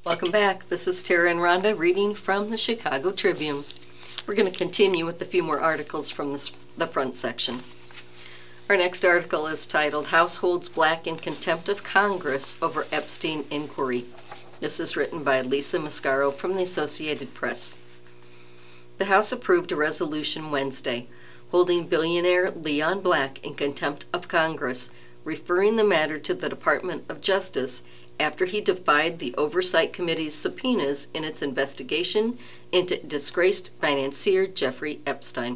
Welcome back. This is Tara and Rhonda reading from the Chicago Tribune. We're going to continue with a few more articles from the front section. Our next article is titled, Households Black in Contempt of Congress Over Epstein Inquiry. This is written by Lisa Mascaro from the Associated Press. The House approved a resolution Wednesday holding billionaire Leon Black in contempt of Congress, referring the matter to the Department of Justice after he defied the Oversight Committee's subpoenas in its investigation into disgraced financier Jeffrey Epstein.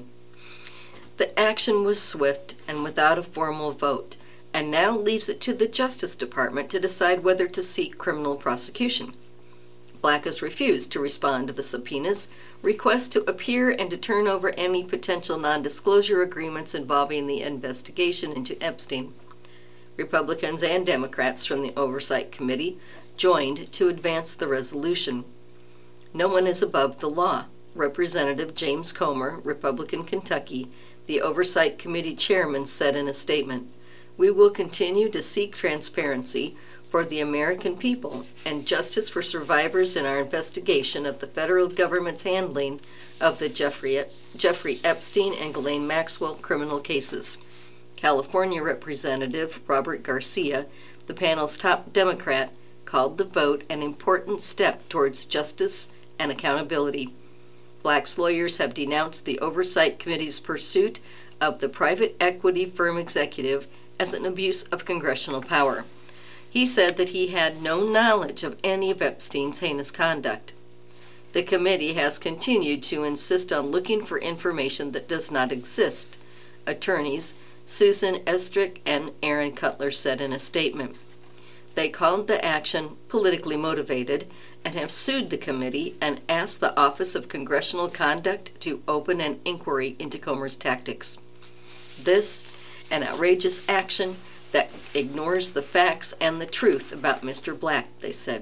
The action was swift and without a formal vote, and now leaves it to the Justice Department to decide whether to seek criminal prosecution. Black has refused to respond to the subpoenas, requests to appear, and to turn over any potential non-disclosure agreements involving the investigation into Epstein. Republicans and Democrats from the Oversight Committee joined to advance the resolution. No one is above the law. Representative James Comer, Republican Kentucky, the Oversight Committee chairman, said in a statement, "We will continue to seek transparency for the American people and justice for survivors in our investigation of the federal government's handling of the Jeffrey Epstein and Ghislaine Maxwell criminal cases." California Representative Robert Garcia, the panel's top Democrat, called the vote an important step towards justice and accountability. Black's lawyers have denounced the Oversight Committee's pursuit of the private equity firm executive as an abuse of congressional power. He said that he had no knowledge of any of Epstein's heinous conduct. The committee has continued to insist on looking for information that does not exist, attorneys Susan Estrick and Aaron Cutler said in a statement. They called the action politically motivated and have sued the committee and asked the Office of Congressional Conduct to open an inquiry into Comer's tactics. This, an outrageous action that ignores the facts and the truth about Mr. Black, they said.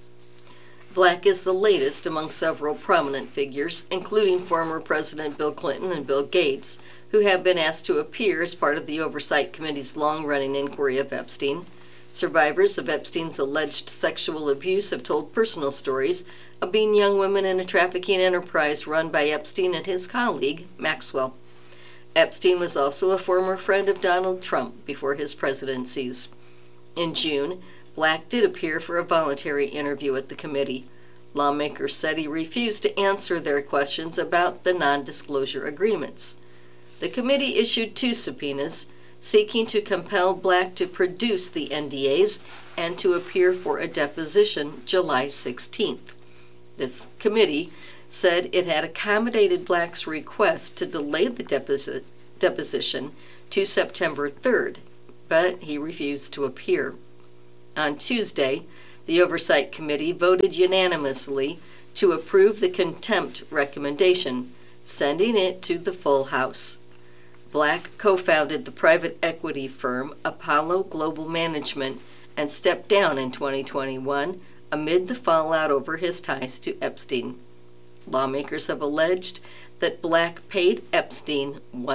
Black is the latest among several prominent figures, including former President Bill Clinton and Bill Gates, who have been asked to appear as part of the Oversight Committee's long-running inquiry of Epstein. Survivors of Epstein's alleged sexual abuse have told personal stories of being young women in a trafficking enterprise run by Epstein and his colleague, Maxwell. Epstein was also a former friend of Donald Trump before his presidencies. In June, Black did appear for a voluntary interview at the committee. Lawmakers said he refused to answer their questions about the non-disclosure agreements. The committee issued 2 subpoenas, seeking to compel Black to produce the NDAs and to appear for a deposition July 16th. This committee said it had accommodated Black's request to delay the deposition to September 3rd, but he refused to appear. On Tuesday, the Oversight Committee voted unanimously to approve the contempt recommendation, sending it to the full House. Black co-founded the private equity firm Apollo Global Management and stepped down in 2021 amid the fallout over his ties to Epstein. Lawmakers have alleged that Black paid Epstein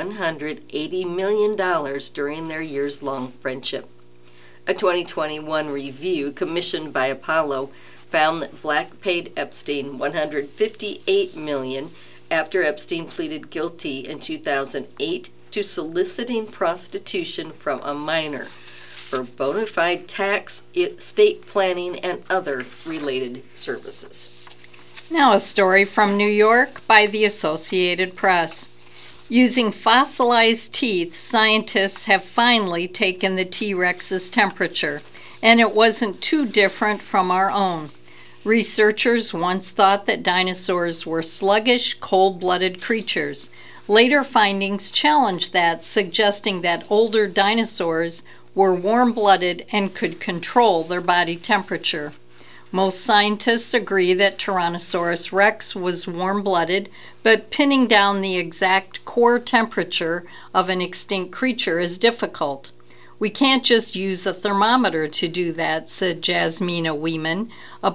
$180 million during their years-long friendship. A 2021 review commissioned by Apollo found that Black paid Epstein $158 million after Epstein pleaded guilty in 2008 to soliciting prostitution from a minor for bona fide tax, estate planning, and other related services. Now a story from New York by the Associated Press. Using fossilized teeth, scientists have finally taken the T-Rex's temperature, and it wasn't too different from our own. Researchers once thought that dinosaurs were sluggish, cold-blooded creatures. Later findings challenged that, suggesting that older dinosaurs were warm-blooded and could control their body temperature. Most scientists agree that Tyrannosaurus rex was warm-blooded, but pinning down the exact core temperature of an extinct creature is difficult. We can't just use a thermometer to do that, said Jasmina Weeman, a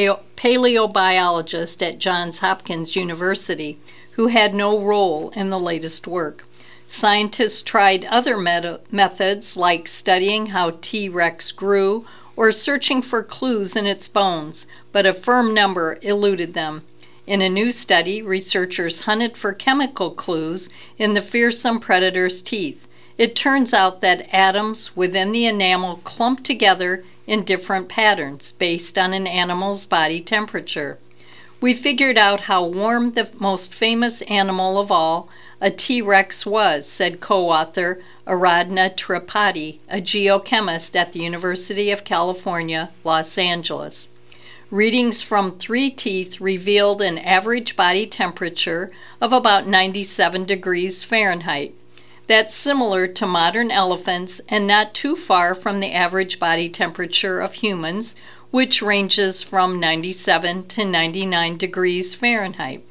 paleobiologist at Johns Hopkins University, who had no role in the latest work. Scientists tried other methods like studying how T. rex grew or searching for clues in its bones, but a firm number eluded them. In a new study, researchers hunted for chemical clues in the fearsome predator's teeth. It turns out that atoms within the enamel clump together in different patterns based on an animal's body temperature. We figured out how warm the most famous animal of all, a T-Rex, was, said co-author Aradhna Tripathi, a geochemist at the University of California, Los Angeles. Readings from 3 teeth revealed an average body temperature of about 97 degrees Fahrenheit. That's similar to modern elephants and not too far from the average body temperature of humans, which ranges from 97 to 99 degrees Fahrenheit.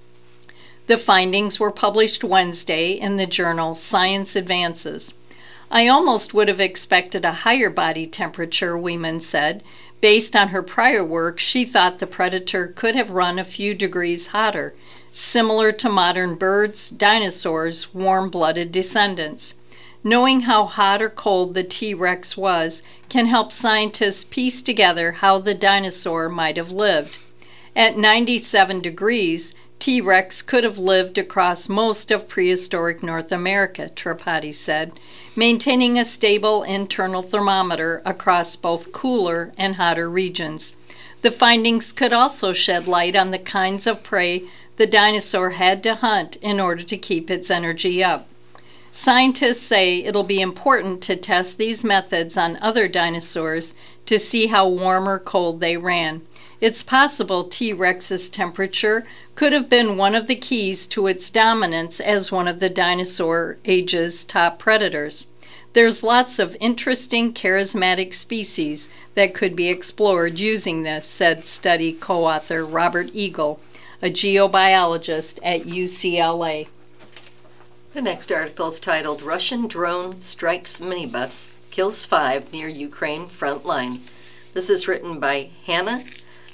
The findings were published Wednesday in the journal Science Advances. I almost would have expected a higher body temperature, Weeman said. Based on her prior work, she thought the predator could have run a few degrees hotter, similar to modern birds, dinosaurs' warm-blooded descendants. Knowing how hot or cold the T-Rex was can help scientists piece together how the dinosaur might have lived. At 97 degrees, T-Rex could have lived across most of prehistoric North America, Tripathi said, maintaining a stable internal thermometer across both cooler and hotter regions. The findings could also shed light on the kinds of prey the dinosaur had to hunt in order to keep its energy up. Scientists say it'll be important to test these methods on other dinosaurs to see how warm or cold they ran. It's possible T-Rex's temperature could have been one of the keys to its dominance as one of the dinosaur age's top predators. There's lots of interesting charismatic species that could be explored using this, said study co-author Robert Eagle, a geobiologist at UCLA. The next article is titled Russian Drone Strikes Minibus, Kills 5 Near Ukraine Front Line. This is written by Hannah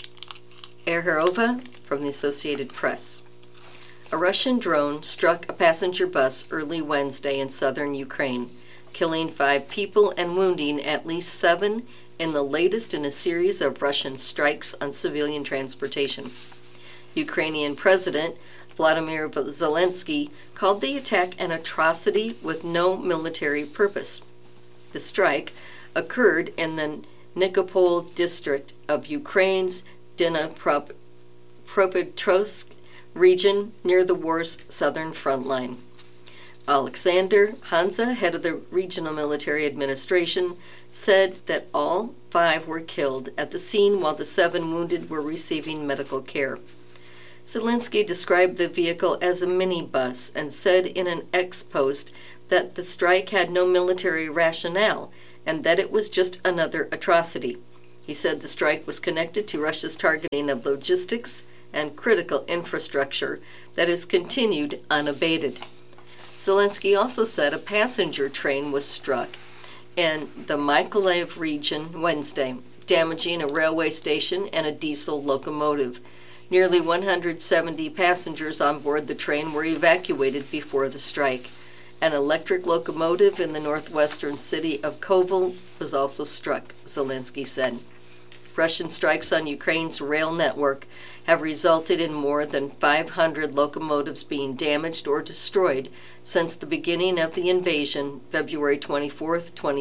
Erherova from the Associated Press. A Russian drone struck a passenger bus early Wednesday in southern Ukraine, killing 5 people and wounding at least 7 in the latest in a series of Russian strikes on civilian transportation. Ukrainian President Vladimir Zelensky called the attack an atrocity with no military purpose. The strike occurred in the Nikopol district of Ukraine's Dnipropetrovsk region near the war's southern front line. Alexander Hanza, head of the regional military administration, said that all 5 were killed at the scene while the 7 wounded were receiving medical care. Zelensky described the vehicle as a minibus and said in an X post that the strike had no military rationale and that it was just another atrocity. He said the strike was connected to Russia's targeting of logistics and critical infrastructure that has continued unabated. Zelensky also said a passenger train was struck in the Mykolaiv region Wednesday, damaging a railway station and a diesel locomotive. Nearly 170 passengers on board the train were evacuated before the strike. An electric locomotive in the northwestern city of Kovel was also struck, Zelensky said. Russian strikes on Ukraine's rail network have resulted in more than 500 locomotives being damaged or destroyed since the beginning of the invasion, February 24,